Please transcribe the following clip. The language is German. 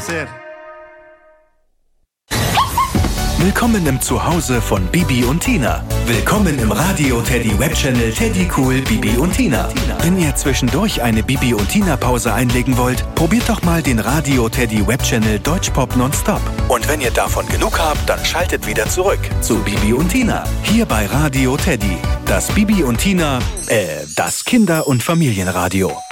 placer. Willkommen im Zuhause von Bibi und Tina. Willkommen im Radio Teddy Webchannel Teddy Cool Bibi und Tina. Wenn ihr zwischendurch eine Bibi und Tina Pause einlegen wollt, probiert doch mal den Radio Teddy Webchannel Deutschpop Nonstop. Und wenn ihr davon genug habt, dann schaltet wieder zurück zu Bibi und Tina. Hier bei Radio Teddy. Das Bibi und Tina, das Kinder- und Familienradio.